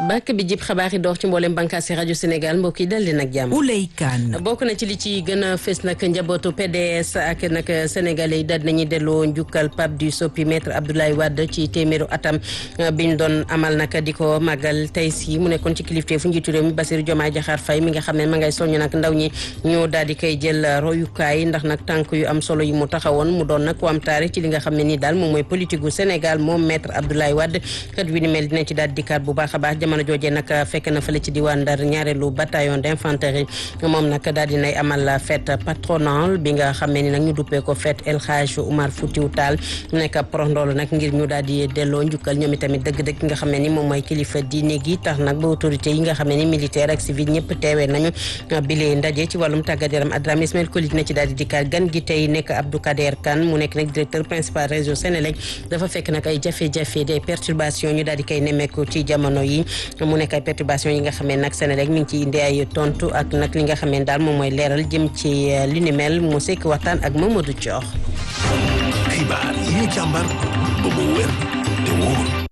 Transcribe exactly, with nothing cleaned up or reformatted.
bàkk bi jib xabaar yi door ci mboolem bànqaasi rajo Sénégal mbokk yi dal leen ak jàmm. Ouleye Kane. bokk na ci li ci gën a fës nag njabootu P D S ak nag sénégalais yi daal nañuy delloo njukkal Pape du Soppi maître Abdoulaye Wade ci téeméeru atam biñ doon amal nag di ko màggal tey si mu nekkoon ci kilifte fu njiitu réew mi Bassirou Diomaye Diakhar Faye mi nga xam ne ma ngay soññ nag ndaw ñi ñu daal di koy jël royukaay ndax nag tànk yu am solo yi mu taxawoon mu doon nag ku am taarix ci li nga xam ne nii daal moom mooy politique gu Sénégal moom maître Abdoulaye Wade kat wi ni mel dina ci daal dikkaat bu baax a baax jamono joojee nag fekk na fële ci diwaan Ndar ñaareelu bataillon d'infanterie moom nag daal dinay amal fête patronale bi nga xam ne ni nag ñu duppee ko fête El Hadj Oumar Foutiou Tall nekk proxndoolu nag ngir ñu daal di delloo njukkal ñoom itamit dëgg-dëgg nga xam ne ni moom mooy kilifa diine gi tax nag ba autorité yi nga xam ne ni militaire ak civil ñëpp teewee nañu bile ndaje ci wàllum tàggat yaram Adrame Ismaël Kolit na ci daal di dikkaat gan gi tey nekk Abdou Kader Kane mu nekk nag directeur principal réseau Sénélec dafa fekk nag ay jafe-jafe des perturbations ñu daal di koy nemmeeku ci jamono yi mu nekk ay perturbations yi nga xam ne nag Sénélec mi ngi ci indi ay tontu ak nag li nga xam ne daal moom mooy leeral jëm ci li ni mel mu sekk waxtaan ak Mamadou Thior. xibaar yi ñu càmbar ba mu wér te wóor